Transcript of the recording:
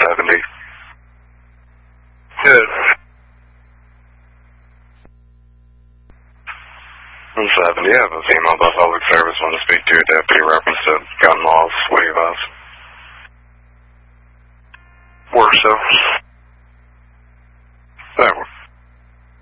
170. Good. 170, you have a female by public service. Want to speak to your deputy reference to gun laws. What do you advise? Work so.